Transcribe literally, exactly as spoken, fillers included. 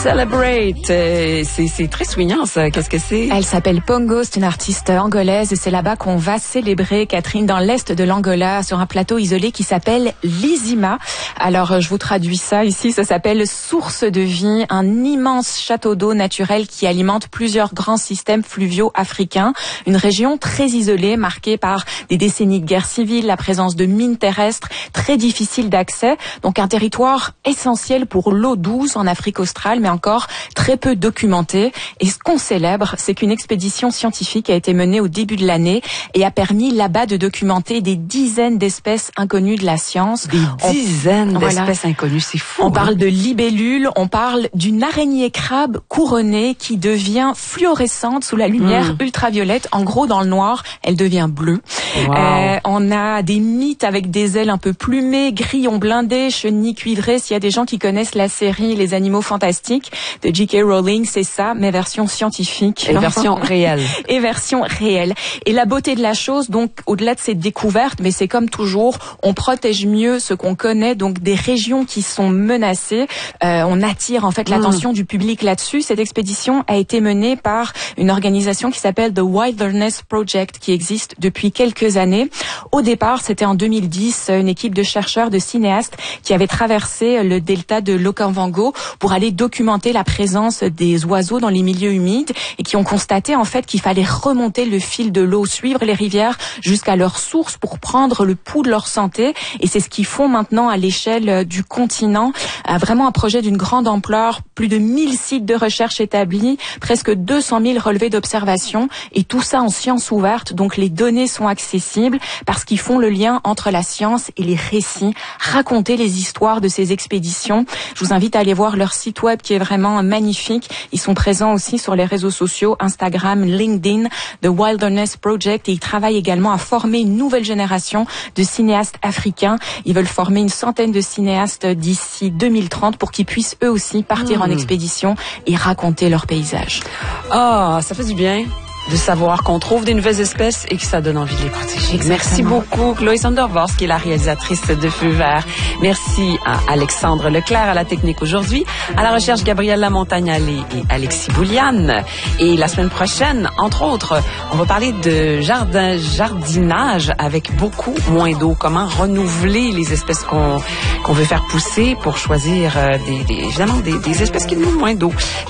Celebrate. Euh, c'est, c'est très swingant, ça. Qu'est-ce que c'est? Elle s'appelle Pongo, c'est une artiste angolaise et c'est là-bas qu'on va célébrer, Catherine, dans l'est de l'Angola, sur un plateau isolé qui s'appelle Lizima. Alors, je vous traduis ça ici. Ça s'appelle Source de vie, un immense château d'eau naturel qui alimente plusieurs grands systèmes fluviaux africains. Une région très isolée, marquée par des décennies de guerre civile, la présence de mines terrestres, très difficile d'accès. Donc, un territoire essentiel pour l'eau douce en Afrique australe, mais encore très peu documenté. Et ce qu'on célèbre, c'est qu'une expédition scientifique a été menée au début de l'année et a permis là-bas de documenter des dizaines d'espèces inconnues de la science. Des on, dizaines voilà. d'espèces inconnues, c'est fou. On hein? parle de libellules, on parle d'une araignée crabe couronnée qui devient fluorescente sous la lumière mmh. ultraviolette. En gros, dans le noir, elle devient bleue. Wow. Euh, on a des mythes avec des ailes un peu plumées, grillons blindés, chenilles cuivrées. S'il y a des gens qui connaissent la série Les Animaux Fantastiques de J K Rowling, c'est ça, mais version scientifique. Et version réelle. Et version réelle. Et la beauté de la chose, donc, au-delà de ces découvertes, mais c'est comme toujours, on protège mieux ce qu'on connaît, donc des régions qui sont menacées. Euh, on attire en fait l'attention mmh. du public là-dessus. Cette expédition a été menée par une organisation qui s'appelle The Wilderness Project, qui existe depuis quelques années. Au départ, c'était en deux mille dix, une équipe de chercheurs, de cinéastes qui avait traversé le delta de l'Okavango pour aller documenter la présence des oiseaux dans les milieux humides et qui ont constaté en fait qu'il fallait remonter le fil de l'eau, suivre les rivières jusqu'à leur source pour prendre le pouls de leur santé. Et c'est ce qu'ils font maintenant à l'échelle du continent. Vraiment un projet d'une grande ampleur, plus de mille sites de recherche établis, presque deux cent mille relevés d'observation et tout ça en science ouverte. Donc les données sont accessibles parce qu'ils font le lien entre la science et les récits, raconter les histoires de ces expéditions. Je vous invite à aller voir leur site web qui est vraiment magnifique. Ils sont présents aussi sur les réseaux sociaux, Instagram, LinkedIn, The Wilderness Project, et ils travaillent également à former une nouvelle génération de cinéastes africains. Ils veulent former une centaine de cinéastes d'ici deux mille trente pour qu'ils puissent eux aussi partir mmh. en expédition et raconter leur paysage. Ah, ça fait du bien de savoir qu'on trouve des nouvelles espèces et que ça donne envie de les protéger. Exactement. Merci beaucoup, Chloé Sandervors, qui est la réalisatrice de Feu vert. Merci à Alexandre Leclerc à la technique aujourd'hui, à la recherche Gabrielle Lamontagne-Allé et Alexis Bouliane. Et la semaine prochaine, entre autres, on va parler de jardin, jardinage avec beaucoup moins d'eau. Comment renouveler les espèces qu'on qu'on veut faire pousser pour choisir euh, des, des, évidemment des, des espèces qui demandent moins d'eau.